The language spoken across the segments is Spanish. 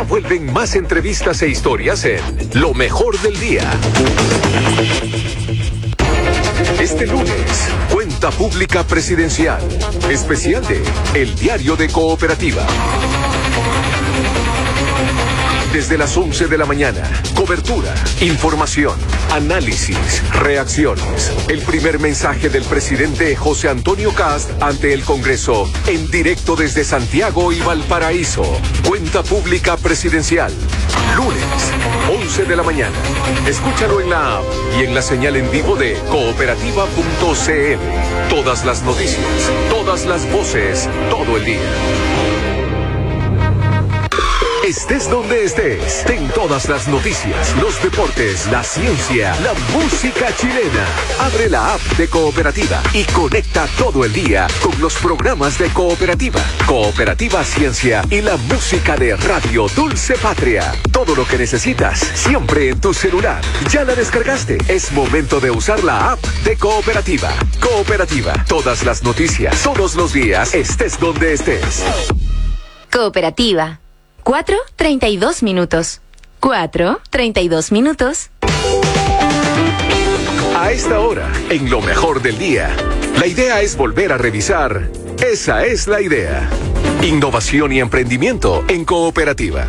Ya vuelven más entrevistas e historias en Lo Mejor del Día. Este lunes, Cuenta Pública Presidencial, especial de El Diario de Cooperativa. Desde las 11 de la mañana, cobertura, información, análisis, reacciones. El primer mensaje del presidente José Antonio Kast ante el Congreso, en directo desde Santiago y Valparaíso. Cuenta Pública Presidencial, lunes, 11 de la mañana. Escúchalo en la app y en la señal en vivo de cooperativa.cl. Todas las noticias, todas las voces, todo el día. Estés donde estés, ten todas las noticias, los deportes, la ciencia, la música chilena. Abre la app de Cooperativa y conecta todo el día con los programas de Cooperativa, Cooperativa Ciencia y la música de Radio Dulce Patria. Todo lo que necesitas, siempre en tu celular. ¿Ya la descargaste? Es momento de usar la app de Cooperativa. Cooperativa, todas las noticias, todos los días, estés donde estés. Cooperativa. 4:32 minutos. 4:32 minutos. A esta hora, en Lo Mejor del Día, la idea es volver a revisar. Esa es la idea. Innovación y emprendimiento en Cooperativa.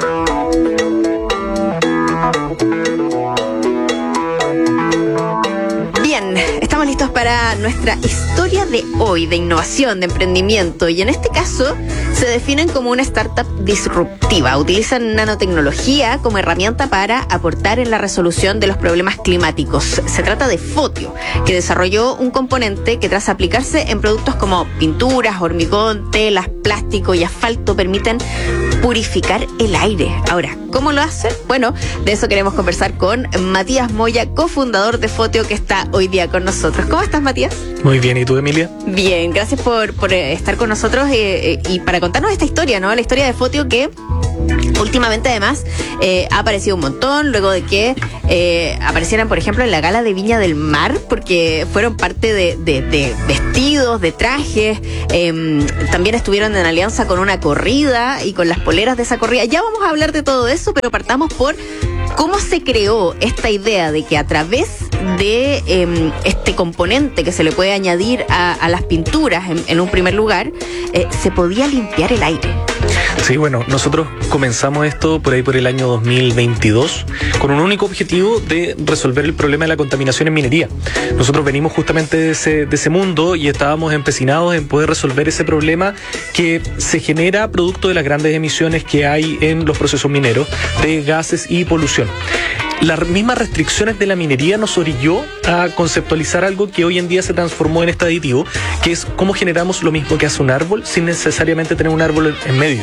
Bien, estamos listos para nuestra historia de hoy, de innovación, de emprendimiento, y en este caso se definen como una startup disruptiva. Utilizan nanotecnología como herramienta para aportar en la resolución de los problemas climáticos. Se trata de Fotio, que desarrolló un componente que tras aplicarse en productos como pinturas, hormigón, telas, plástico y asfalto permiten purificar el aire. Ahora, ¿cómo lo hacen? Bueno, de eso queremos conversar con Matías Moya, cofundador de Fotio, que está hoy día con nosotros. ¿Cómo estás, Matías? Muy bien, ¿y tú, Emilia? Bien, gracias por estar con nosotros y para contarnos esta historia, ¿no? La historia de Fotio que últimamente además ha aparecido un montón luego de que aparecieran, por ejemplo, en la gala de Viña del Mar, porque fueron parte de vestidos, de trajes. También estuvieron en alianza con una corrida y con las poleras de esa corrida. Ya vamos a hablar de todo eso, pero partamos por cómo se creó esta idea de que a través de este componente que se le puede añadir a las pinturas en un primer lugar, se podía limpiar el aire. Sí, bueno, nosotros comenzamos esto por ahí por el año 2022 con un único objetivo de resolver el problema de la contaminación en minería. Nosotros venimos justamente de ese mundo y estábamos empecinados en poder resolver ese problema que se genera producto de las grandes emisiones que hay en los procesos mineros de gases y polución. Las mismas restricciones de la minería nos orilló a conceptualizar algo que hoy en día se transformó en este aditivo, que es cómo generamos lo mismo que hace un árbol sin necesariamente tener un árbol en medio.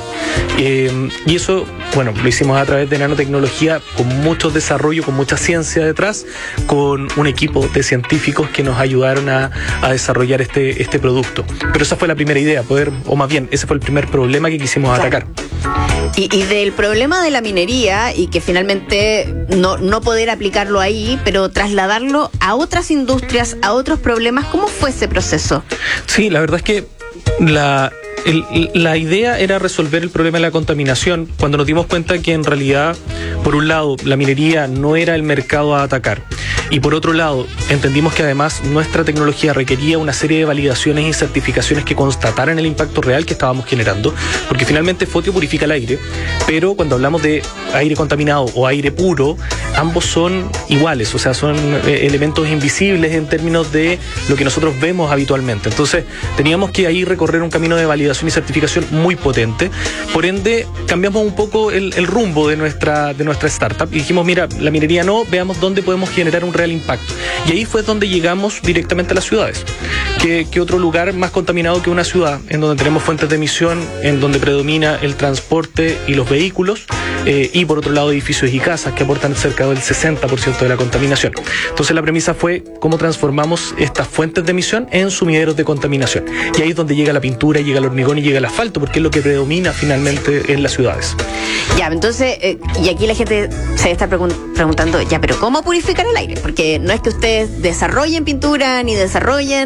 Y eso, bueno, lo hicimos a través de nanotecnología con mucho desarrollo, con mucha ciencia detrás, con un equipo de científicos que nos ayudaron a desarrollar este producto. Pero esa fue la primera idea, o más bien, ese fue el primer problema que quisimos atacar. Y del problema de la minería y que finalmente no poder aplicarlo ahí, pero trasladarlo a otras industrias, a otros problemas, ¿cómo fue ese proceso? Sí, la verdad es que la idea era resolver el problema de la contaminación cuando nos dimos cuenta que en realidad, por un lado, la minería no era el mercado a atacar. Y por otro lado, entendimos que además nuestra tecnología requería una serie de validaciones y certificaciones que constataran el impacto real que estábamos generando, porque finalmente Fotio purifica el aire, pero cuando hablamos de aire contaminado o aire puro, ambos son iguales, o sea, son elementos invisibles en términos de lo que nosotros vemos habitualmente. Entonces, teníamos que ahí recorrer un camino de validación y certificación muy potente. Por ende, cambiamos un poco el rumbo de nuestra startup y dijimos, mira, la minería no, veamos dónde podemos generar un real impacto. Y ahí fue donde llegamos directamente a las ciudades. ¿Qué otro lugar más contaminado que una ciudad, en donde tenemos fuentes de emisión, en donde predomina el transporte y los vehículos, y por otro lado edificios y casas que aportan cerca del 60% de la contaminación? Entonces la premisa fue cómo transformamos estas fuentes de emisión en sumideros de contaminación. Y ahí es donde llega la pintura, llega el hormigón y llega el asfalto, porque es lo que predomina finalmente en las ciudades. Ya, entonces, y aquí la gente se está preguntando, ya, pero ¿cómo purificar el aire? Porque no es que ustedes desarrollen pintura, ni desarrollen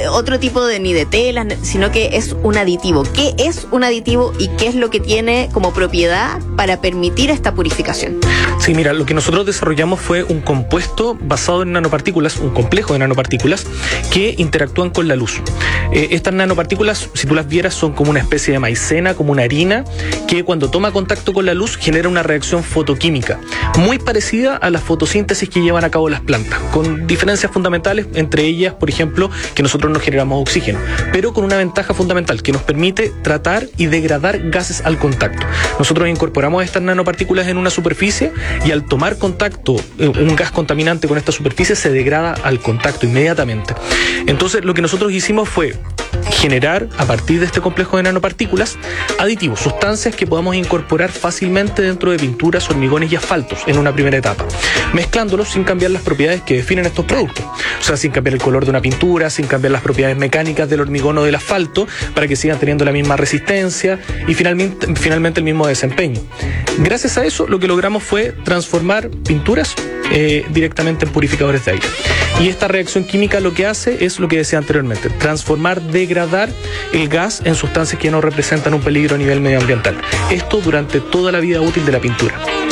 otro tipo ni de telas, sino que es un aditivo. ¿Qué es un aditivo y qué es lo que tiene como propiedad para permitir esta purificación? Sí, mira, lo que nosotros desarrollamos fue un compuesto basado en nanopartículas, un complejo de nanopartículas que interactúan con la luz. Estas nanopartículas, si tú las vieras, son como una especie de maicena, como una harina, que cuando toma contacto con la luz genera una reacción fotoquímica, muy parecida a la fotosíntesis que llevan a cabo las plantas, con diferencias fundamentales, entre ellas, por ejemplo, que nosotros no generamos oxígeno, pero con una ventaja fundamental, que nos permite tratar y degradar gases al contacto. Nosotros incorporamos estas nanopartículas en una superficie y al tomar contacto, un gas contaminante con esta superficie se degrada al contacto inmediatamente. Entonces, lo que nosotros hicimos fue generar, a partir de este complejo de nanopartículas, aditivos, sustancias que podamos incorporar fácilmente dentro de pinturas, hormigones y asfaltos en una primera etapa, mezclándolos sin cambiar las propiedades que definen estos productos. O sea, sin cambiar el color de una pintura, sin cambiar las propiedades mecánicas del hormigón o del asfalto, para que sigan teniendo la misma resistencia y finalmente el mismo desempeño. Gracias a eso, lo que logramos fue transformar pinturas directamente en purificadores de aire. Y esta reacción química lo que hace es lo que decía anteriormente, transformar, degradar el gas en sustancias que no representan un peligro a nivel medioambiental. Esto durante toda la vida útil de la pintura.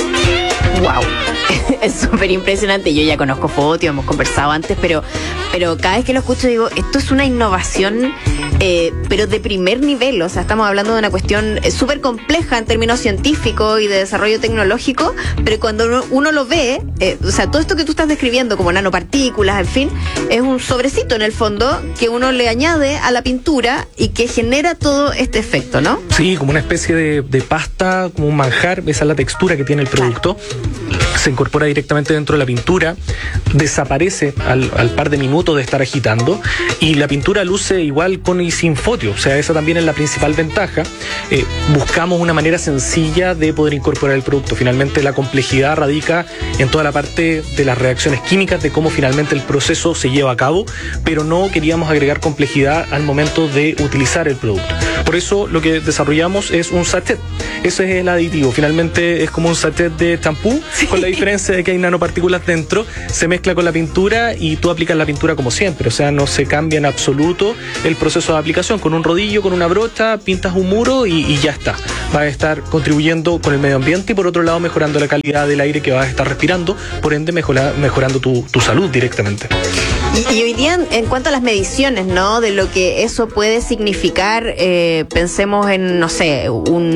¡Wow! Es súper impresionante. Yo ya conozco Fotio, hemos conversado antes, pero cada vez que lo escucho digo, esto es una innovación, pero de primer nivel. O sea, estamos hablando de una cuestión súper compleja en términos científicos y de desarrollo tecnológico, pero cuando uno lo ve, o sea, todo esto que tú estás describiendo como nanopartículas, en fin, es un sobrecito en el fondo que uno le añade a la pintura y que genera todo este efecto, ¿no? Sí, como una especie de pasta, como un manjar. Esa es la textura que tiene el producto. Se incorpora directamente dentro de la pintura, desaparece al par de minutos de estar agitando, y la pintura luce igual con y sin fotio. O sea, esa también es la principal ventaja. Buscamos una manera sencilla de poder incorporar el producto. Finalmente, la complejidad radica en toda la parte de las reacciones químicas, de cómo finalmente el proceso se lleva a cabo, pero no queríamos agregar complejidad al momento de utilizar el producto. Por eso lo que desarrollamos es un sachet. Ese es el aditivo. Finalmente es como un sachet de champú, sí, con la diferencia de que hay nanopartículas dentro. Se mezcla con la pintura y tú aplicas la pintura como siempre. O sea, no se cambia en absoluto el proceso de aplicación. Con un rodillo, con una brocha, pintas un muro y ya está. Vas a estar contribuyendo con el medio ambiente y por otro lado mejorando la calidad del aire que vas a estar respirando, por ende mejorando tu salud directamente. Y hoy día, en cuanto a las mediciones, ¿no?, de lo que eso puede significar, pensemos en, no sé,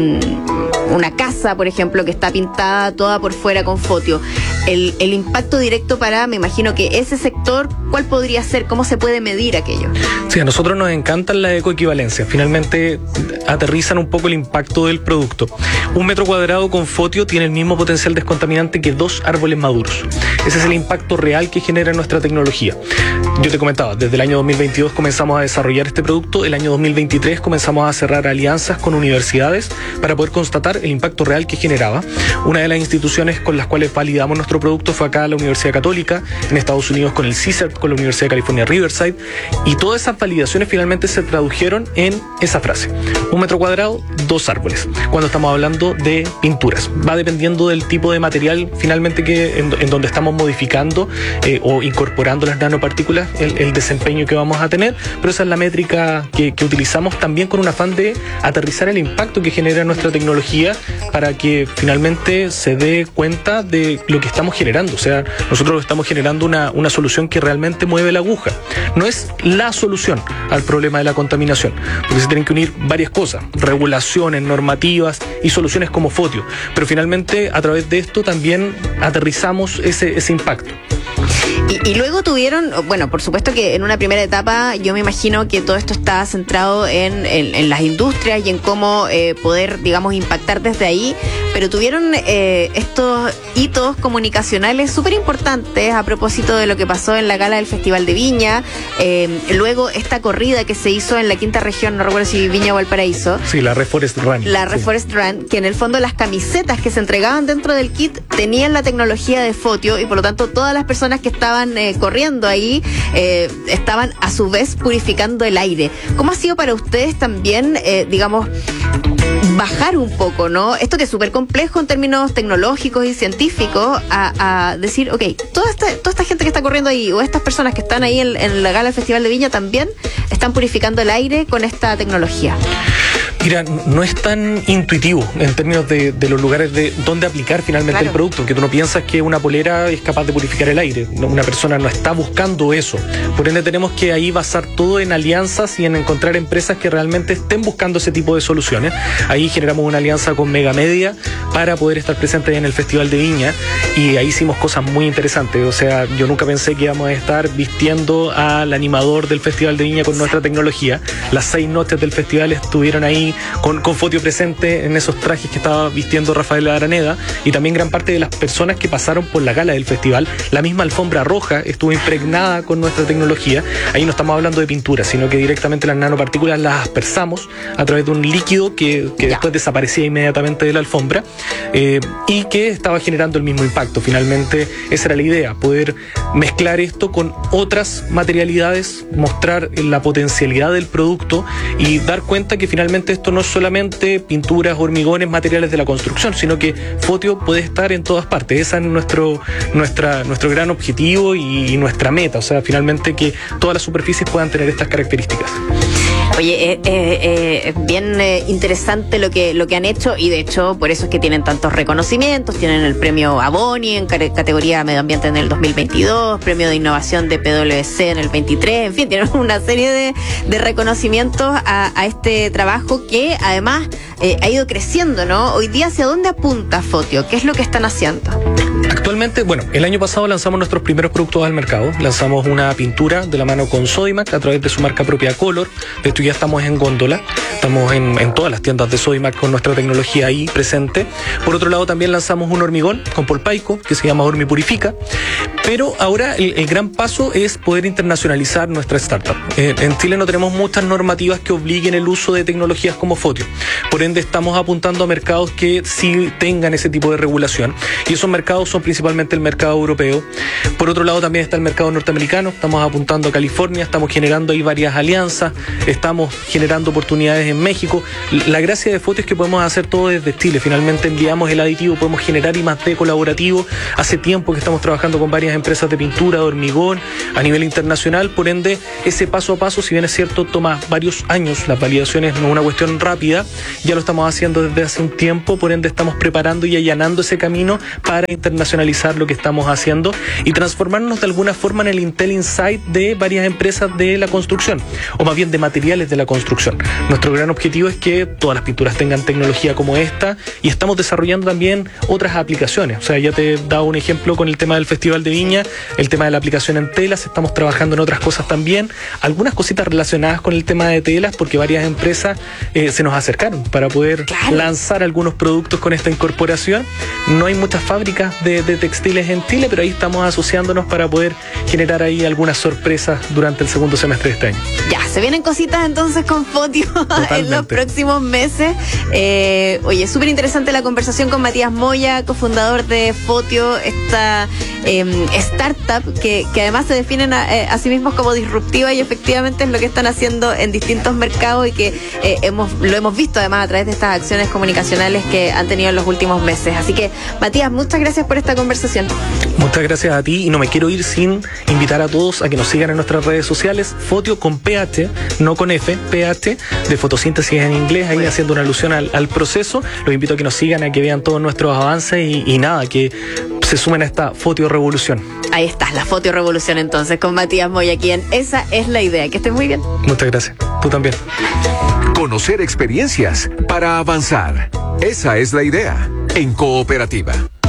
una casa, por ejemplo, que está pintada toda por fuera con fotio. El impacto directo para, me imagino que ese sector, ¿cuál podría ser? ¿Cómo se puede medir aquello? Sí, a nosotros nos encantan las ecoequivalencias. Finalmente aterrizan un poco el impacto del producto. 1 metro cuadrado con fotio tiene el mismo potencial descontaminante que 2 árboles maduros. Ese es el impacto real que genera nuestra tecnología. Yo te comentaba, desde el año 2022 comenzamos a desarrollar este producto. El año 2023 comenzamos a cerrar alianzas con universidades para poder constatar el impacto real que generaba. Una de las instituciones con las cuales validamos nuestro producto fue acá la Universidad Católica, en Estados Unidos con el CSERT, con la Universidad de California Riverside, y todas esas validaciones finalmente se tradujeron en esa frase: 1 metro cuadrado, 2 árboles, cuando estamos hablando de pinturas. Va dependiendo del tipo de material finalmente en donde estamos modificando o incorporando las nanopartículas, el desempeño que vamos a tener, pero esa es la métrica que utilizamos también con un afán de aterrizar el impacto que genera nuestra tecnología para que finalmente se dé cuenta de lo que estamos generando. O sea, nosotros estamos generando una solución que realmente mueve la aguja. No es la solución al problema de la contaminación, porque se tienen que unir varias cosas: regulaciones, normativas y soluciones como fotio. Pero finalmente, a través de esto también aterrizamos ese impacto. Y luego tuvieron, bueno, por supuesto que en una primera etapa yo me imagino que todo esto está centrado en las industrias y en cómo poder, digamos, impactar desde ahí, pero tuvieron estos hitos comunicacionales súper importantes a propósito de lo que pasó en la gala del Festival de Viña, luego esta corrida que se hizo en la quinta región, no recuerdo si Viña o Valparaíso. Sí, la Reforest Run. La Reforest Run, que en el fondo las camisetas que se entregaban dentro del kit tenían la tecnología de fotio y por lo tanto todas las personas personas que estaban corriendo ahí estaban a su vez purificando el aire. ¿Cómo ha sido para ustedes también, digamos, bajar un poco, ¿no? Esto que es súper complejo en términos tecnológicos y científicos, a decir, ok, toda esta gente que está corriendo ahí, o estas personas que están ahí en la gala del Festival de Viña también están purificando el aire con esta tecnología? Mira, no es tan intuitivo en términos de los lugares de dónde aplicar finalmente el producto, que tú no piensas que una polera es capaz de purificar el aire. Una persona no está buscando eso. Por ende, tenemos que ahí basar todo en alianzas y en encontrar empresas que realmente estén buscando ese tipo de soluciones. Ahí generamos una alianza con Mega Media para poder estar presentes en el Festival de Viña, y ahí hicimos cosas muy interesantes. O sea, yo nunca pensé que íbamos a estar vistiendo al animador del Festival de Viña con nuestra tecnología. Las 6 noches del festival estuvieron ahí con Fotio presente en esos trajes que estaba vistiendo Rafael Araneda, y también gran parte de las personas que pasaron por la gala del festival. La misma alfombra roja estuvo impregnada con nuestra tecnología. Ahí no estamos hablando de pintura, sino que directamente las nanopartículas las aspersamos a través de un líquido que después desaparecía inmediatamente de la alfombra, y que estaba generando el mismo impacto. Finalmente esa era la idea, poder mezclar esto con otras materialidades, mostrar la potencialidad del producto y dar cuenta que finalmente esto no es solamente pinturas, hormigones, materiales de la construcción, sino que Fotio puede estar en todas partes. Ese es nuestro gran objetivo y nuestra meta. O sea, finalmente que todas las superficies puedan tener estas características. Oye, es bien interesante lo que han hecho, y de hecho por eso es que tienen tantos reconocimientos. Tienen el premio Aboni en categoría Medio Ambiente en el 2022, premio de innovación de PwC en el 23, en fin, tienen una serie de reconocimientos a este trabajo que además ha ido creciendo, ¿no? Hoy día, ¿hacia dónde apunta Fotio? ¿Qué es lo que están haciendo? Actualmente, bueno, el año pasado lanzamos nuestros primeros productos al mercado. Lanzamos una pintura de la mano con Sodimac a través de su marca propia Color. De hecho, ya estamos en góndola. Estamos en todas las tiendas de Sodimac con nuestra tecnología ahí presente. Por otro lado, también lanzamos un hormigón con Polpaico que se llama Hormi Purifica. Pero ahora el gran paso es poder internacionalizar nuestra startup. En Chile no tenemos muchas normativas que obliguen el uso de tecnologías como Fotio. Por ende, estamos apuntando a mercados que sí tengan ese tipo de regulación. Y esos mercados son principalmente el mercado europeo. Por otro lado, también está el mercado norteamericano. Estamos apuntando a California, estamos generando ahí varias alianzas, estamos generando oportunidades en México. La gracia de Fotio es que podemos hacer todo desde Chile. Finalmente enviamos el aditivo, podemos generar I+D colaborativo. Hace tiempo que estamos trabajando con varias empresas de pintura, de hormigón, a nivel internacional. Por ende, ese paso a paso, si bien es cierto, toma varios años, las validaciones no es una cuestión rápida, ya lo estamos haciendo desde hace un tiempo. Por ende, estamos preparando y allanando ese camino para internacionalizar lo que estamos haciendo y transformarnos de alguna forma en el Intel Inside de varias empresas de la construcción, o más bien de materiales de la construcción. Nuestro gran objetivo es que todas las pinturas tengan tecnología como esta, y estamos desarrollando también otras aplicaciones. O sea, ya te he dado un ejemplo con el tema del Festival de Viña, el tema de la aplicación en telas. Estamos trabajando en otras cosas también, algunas cositas relacionadas con el tema de telas, porque varias empresas se nos acercaron para poder lanzar algunos productos con esta incorporación. No hay muchas fábricas de textiles en Chile, pero ahí estamos asociándonos para poder generar ahí algunas sorpresas durante el segundo semestre de este año. Ya, se vienen cositas entonces con Fotio en los próximos meses. Oye, súper interesante la conversación con Matías Moya, cofundador de Fotio, esta startup que además se definen a sí mismos como disruptiva, y efectivamente es lo que están haciendo en distintos mercados, y que lo hemos visto además a través de estas acciones comunicacionales que han tenido en los últimos meses. Así que, Matías, muchas gracias por esta conversación. Muchas gracias a ti, y no me quiero ir sin invitar a todos a que nos sigan en nuestras redes sociales. Fotio con PH, no con F, PH, de fotosíntesis en inglés, ahí haciendo una alusión al proceso. Los invito a que nos sigan, a que vean todos nuestros avances y nada, que se sumen a esta Fotio Revolución. Ahí está, la Fotio Revolución entonces, con Matías Moya, quien esa es la idea. Que estés muy bien. Muchas gracias. Tú también. Conocer experiencias para avanzar. Esa es la idea en Cooperativa.